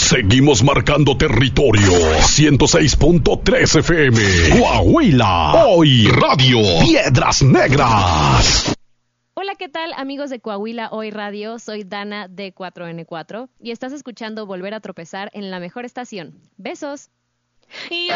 Seguimos marcando territorio. 106.3 FM. Coahuila. Hoy Radio. Piedras Negras. Hola, ¿qué tal, amigos de Coahuila Hoy Radio? Soy Dana de 4N4 y estás escuchando Volver a Tropezar en la mejor estación. ¡Besos!